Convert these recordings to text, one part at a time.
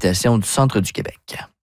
d'habitation du centre du Québec.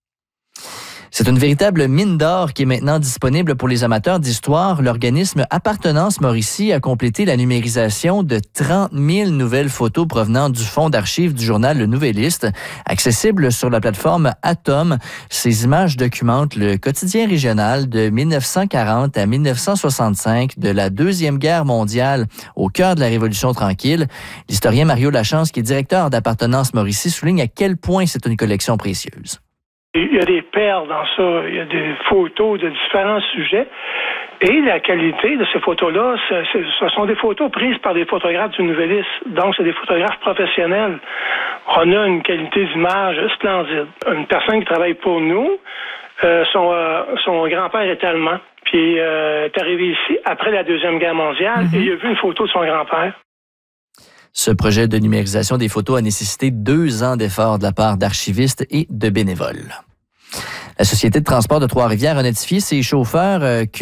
C'est une véritable mine d'or qui est maintenant disponible pour les amateurs d'histoire. L'organisme Appartenance Mauricie a complété la numérisation de 30 000 nouvelles photos provenant du fonds d'archives du journal Le Nouvelliste, accessible sur la plateforme Atom. Ces images documentent le quotidien régional de 1940 à 1965 de la Deuxième Guerre mondiale au cœur de la Révolution tranquille. L'historien Mario Lachance, qui est directeur d'Appartenance Mauricie, souligne à quel point c'est une collection précieuse. Il y a des perles dans ça, il y a des photos de différents sujets. Et la qualité de ces photos-là, ce sont des photos prises par des photographes du Nouvelliste. Donc, c'est des photographes professionnels. On a une qualité d'image splendide. Une personne qui travaille pour nous, son grand-père est allemand. Puis, est arrivé ici après la Deuxième Guerre mondiale et il a vu une photo de son grand-père. Ce projet de numérisation des photos a nécessité 2 ans d'efforts de la part d'archivistes et de bénévoles. La Société de transport de Trois-Rivières a notifié ses chauffeurs qu'il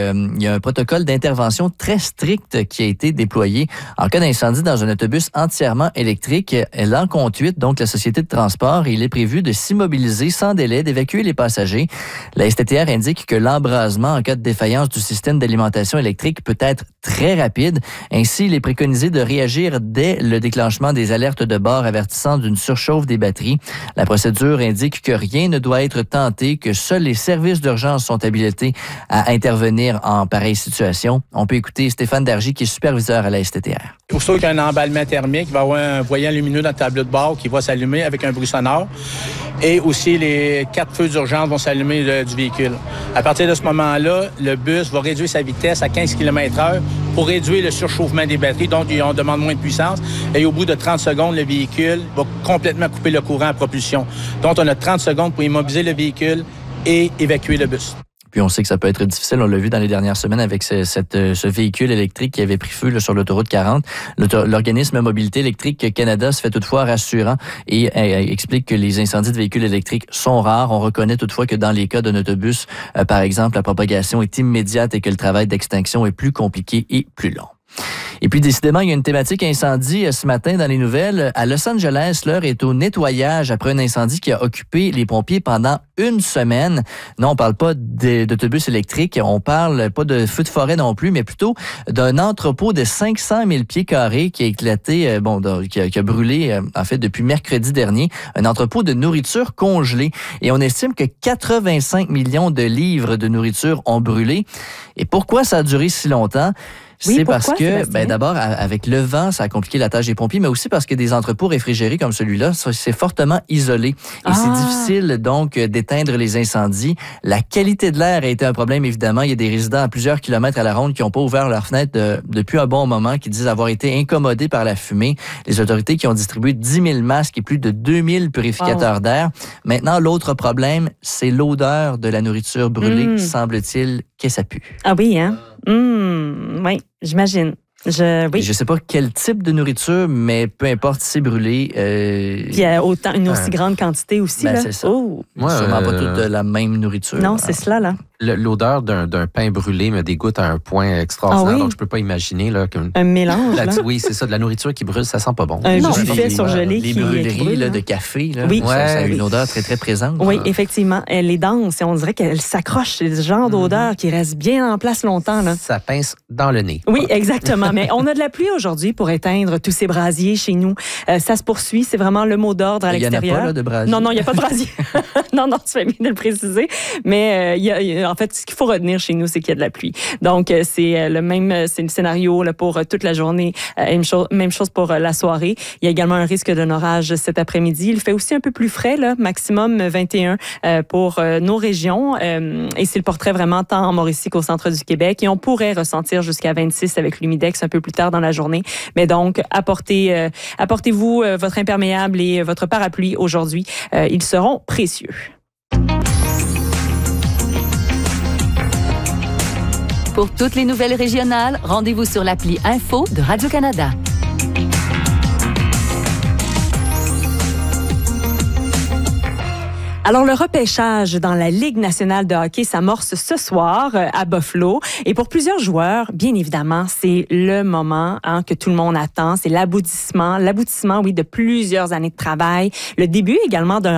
y a un protocole d'intervention très strict qui a été déployé en cas d'incendie dans un autobus entièrement électrique. L'an compte 8, donc la Société de transport, il est prévu de s'immobiliser sans délai, d'évacuer les passagers. La STTR indique que l'embrasement en cas de défaillance du système d'alimentation électrique peut être très rapide. Ainsi, il est préconisé de réagir dès le déclenchement des alertes de bord avertissant d'une surchauffe des batteries. La procédure indique que rien ne doit être tenté, que seuls les services d'urgence sont habilités à intervenir en pareille situation. On peut écouter Stéphane Dargy, qui est superviseur à la STTR. Aussitôt qu'il y a un emballement thermique, il va y avoir un voyant lumineux dans le tableau de bord qui va s'allumer avec un bruit sonore. Et aussi, les 4 feux d'urgence vont s'allumer du véhicule. À partir de ce moment-là, le bus va réduire sa vitesse à 15 km/h pour réduire le surchauffement des batteries, donc on demande moins de puissance. Et au bout de 30 secondes, le véhicule va complètement couper le courant à propulsion. Donc, on a 30 secondes pour immobiliser le véhicule et évacuer le bus. Puis on sait que ça peut être difficile. On l'a vu dans les dernières semaines avec ce véhicule électrique qui avait pris feu là, sur l'autoroute 40. L'organisme Mobilité électrique Canada se fait toutefois rassurant et explique que les incendies de véhicules électriques sont rares. On reconnaît toutefois que dans les cas d'un autobus, par exemple, la propagation est immédiate et que le travail d'extinction est plus compliqué et plus long. Et puis, décidément, il y a une thématique incendie ce matin dans les nouvelles. À Los Angeles, l'heure est au nettoyage après un incendie qui a occupé les pompiers pendant 1 semaine. Non, on parle pas d'autobus électriques, on parle pas de feu de forêt non plus, mais plutôt d'un entrepôt de 500 000 pieds carrés qui a éclaté, qui a brûlé, en fait, depuis mercredi dernier. Un entrepôt de nourriture congelée. Et on estime que 85 millions de livres de nourriture ont brûlé. Et pourquoi ça a duré si longtemps? Oui, c'est pourquoi, parce que, d'abord, avec le vent, ça a compliqué la tâche des pompiers, mais aussi parce que des entrepôts réfrigérés comme celui-là, c'est fortement isolé. Et c'est difficile, donc, d'éteindre les incendies. La qualité de l'air a été un problème, évidemment. Il y a des résidents à plusieurs kilomètres à la ronde qui n'ont pas ouvert leurs fenêtres depuis un bon moment, qui disent avoir été incommodés par la fumée. Les autorités qui ont distribué 10 000 masques et plus de 2 000 purificateurs d'air. Maintenant, l'autre problème, c'est l'odeur de la nourriture brûlée. Semble-t-il que ça pue. Ah oui, hein? Oui, j'imagine. Je sais pas quel type de nourriture, mais peu importe si c'est brûlé. Il y a une aussi grande quantité aussi. Ben là. c'est ça. Oh. Sûrement pas toute de la même nourriture. Non, c'est cela, là. L'odeur d'un pain brûlé me dégoûte à un point extraordinaire. Donc, je peux pas imaginer. Là, un mélange. Là. Oui, c'est ça. De la nourriture qui brûle, ça sent pas bon. Un buffet surgelé les brûleries là, de café. Là, oui. Ça a une odeur très, très présente. Oui, effectivement. Elle est dense et on dirait qu'elle s'accroche. C'est ce genre d'odeur qui reste bien en place longtemps. Là. Ça pince dans le nez. Oui, exactement. Mais on a de la pluie aujourd'hui pour éteindre tous ces brasiers chez nous. Ça se poursuit. C'est vraiment le mot d'ordre à l'extérieur. Il n'y en a pas là, de brasier? Non, il n'y a pas de brasier. non, tu fais bien de le préciser. Mais en fait, ce qu'il faut retenir chez nous, c'est qu'il y a de la pluie. Donc, c'est le scénario là, pour toute la journée. Même chose pour la soirée. Il y a également un risque d'un orage cet après-midi. Il fait aussi un peu plus frais, là, maximum 21 pour nos régions. Et c'est le portrait vraiment tant en Mauricie qu'au centre du Québec. Et on pourrait ressentir jusqu'à 26 avec l'humidex un peu plus tard dans la journée. Mais donc, apportez-vous votre imperméable et votre parapluie aujourd'hui. Ils seront précieux. Pour toutes les nouvelles régionales, rendez-vous sur l'appli Info de Radio-Canada. Alors, le repêchage dans la Ligue nationale de hockey s'amorce ce soir à Buffalo. Et pour plusieurs joueurs, bien évidemment, c'est le moment que tout le monde attend. C'est l'aboutissement, oui, de plusieurs années de travail. Le début également d'un